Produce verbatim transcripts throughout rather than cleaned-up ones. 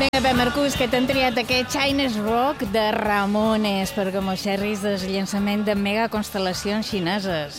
Vinga, bé, Marcús, que t'han triat aquest China's Rock de Ramones per com els xerris del llançament de megaconstel·lacions xineses.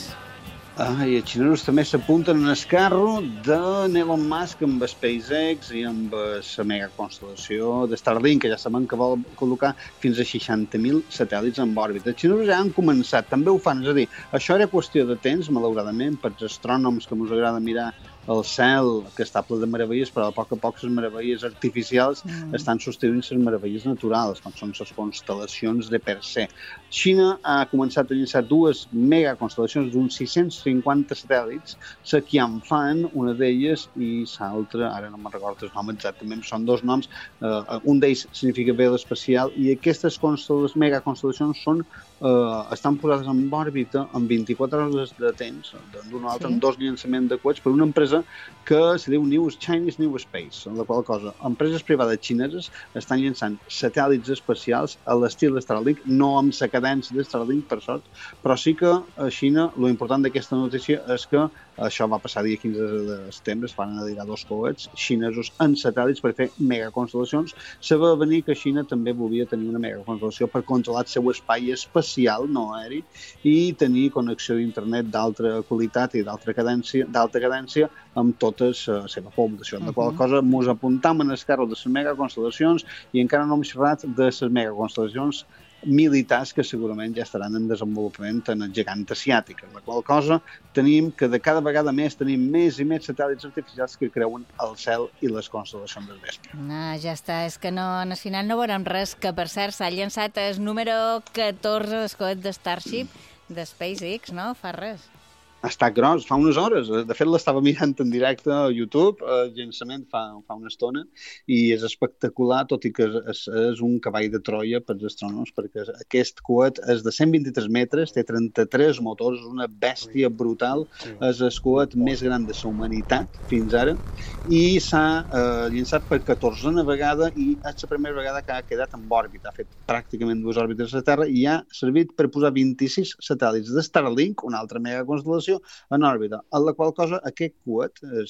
Ah, i els xinesos també s'apunten en el carro de Elon Musk amb SpaceX i amb la megaconstel·lació de Starlink, que ja sabem que vol col·locar fins a seixanta mil satèl·lits en òrbita. Els xinesos ja han començat, també ho fan, és a dir, això era qüestió de temps, malauradament, per als astrònoms que ens agrada mirar el cel, que està ple de meravelles, però a poc a poc les meravelles artificials mm. estan substituint les meravelles naturals, com són les constel·lacions de per se. Xina ha començat a llançar dues megaconstel·lacions d'uns sis-cents cinquanta satèl·lits, la Qianfan, una d'elles, i l'altra, ara no me'n recordo el nom exactament, són dos noms, uh, un d'ells significa vela espacial, i aquestes megaconstel·lacions són Uh, estan posades en òrbita en vint-i-quatre hores de temps, d'un altre, sí. en dos llançaments de coets per una empresa que se diu New Chinese New Space, en la qual cosa empreses privades xineses estan llançant satèl·lits espacials a l'estil de Starlink, no amb la cadència de Starlink, per sort, però sí que a Xina, lo important d'aquesta notícia és que això va passar dia quinze de setembre, es van dedicar dos coets xinesos en satèl·lits per fer megaconstel·lacions. Se va venir que Xina també volia tenir una megaconstel·lació per controlar el seu espai espacial, no aeri, i tenir connexió d'internet d'alta qualitat i d'alta cadència, d'alta cadència amb tota la seva població. De qual cosa mos apuntam en el carro de les megaconstel·lacions i encara no hem xerrat de les megaconstel·lacions militars que segurament ja estaran en desenvolupament en el gegant asiàtic. La qual cosa tenim que de cada vegada més tenim més i més satèl·lits artificials que creuen el cel i les constel·lacions del vespre. No, ja està, és que no, al final no veurem res, que per cert s'ha llançat el número catorze del coet de Starship de SpaceX, no? Fa res. Ha estat gros, fa unes hores. De fet, l'estava mirant en directe a YouTube, el llançament fa, fa una estona, i és espectacular, tot i que és, és un cavall de Troia per als astrònoms, perquè aquest coet és de cent vint-i-tres metres, té trenta-tres motors, és una bèstia brutal, és el coet més gran de la humanitat fins ara, i s'ha eh, llançat per catorzena vegada, i és la primera vegada que ha quedat en òrbita. Ha fet pràcticament dues òrbites a la Terra i ha servit per posar vint-i-sis satèl·lits de Starlink, una altra megaconstel·lació, en òrbita, en la qual cosa aquest coet, el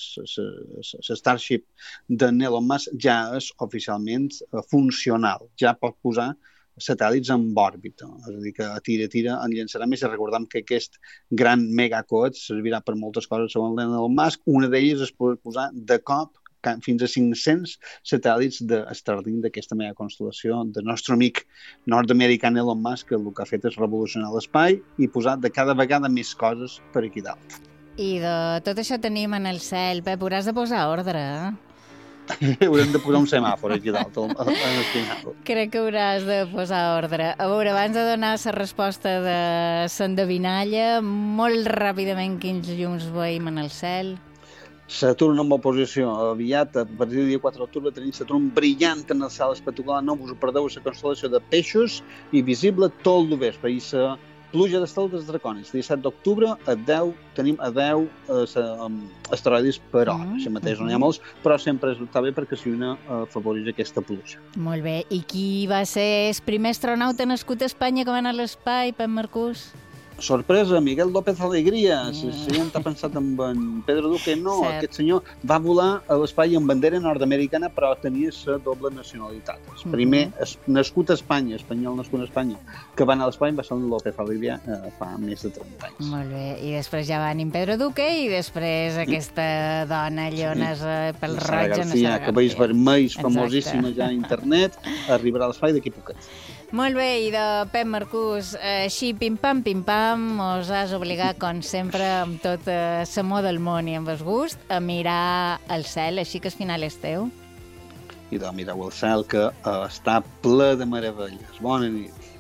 Starship de Elon Musk, ja és oficialment funcional, ja pot posar satèl·lits en òrbita, és a dir, que a tira, tira, en llançarà més, i recordem que aquest gran megacoet servirà per moltes coses segons Elon Musk, una d'elles és posar de cop fins a cinc-cents satèl·lits de Starlink, d'aquesta megaconstel·lació del nostre amic nord-americà Elon Musk, que el que ha fet és revolucionar l'espai i posar de cada vegada més coses per aquí dalt. I de tot això tenim en el cel, Pep, hauràs de posar ordre, eh? Haurem de posar un semàfor aquí dalt, al, al final. Crec que hauràs de posar ordre. A veure, abans de donar la resposta de l'endevinalla, molt ràpidament quins llums veiem en el cel? Saturn en oposició. Aviat, a partir del dia quatre d'octubre, tenim Saturn brillant en el cel espectacular. No us ho perdeu, la constel·lació de Peixos, i visible tot el vespre. I la pluja d'estel dels draconis. El disset d'octubre, a deu, tenim a deu eh, asteroides per hora. Mm, Així mateix no n'hi ha molts, però sempre està bé perquè si una eh, afavoreix aquesta pluja. Molt bé. I qui va ser el primer astronauta nascut a Espanya que va anar a l'espai, Pep Marcús? Sorpresa, Miguel López Alegría. Si la gent ha pensat en, en Pedro Duque, no. Cert. Aquest senyor va volar a l'espai amb bandera nord-americana, però tenia la doble nacionalitat. El primer, mm-hmm. nascut a Espanya, espanyol nascut a Espanya, que va anar a l'espai va ser en López Alegría eh, fa més de trenta anys. Molt bé. I després ja va venir Pedro Duque i després aquesta dona lleonesa sí. pel Sara roig. García, cabells vermells, famosíssima ja a internet, arribarà a l'espai d'aquí poquet. Molt bé, i de Pep Marcús, així pim-pam, pim-pam, us has obligat, com sempre, amb tot l'amor del món i amb el gust, a mirar el cel, així que el final és teu. I de mireu el cel, que uh, està ple de meravelles. Bona nit.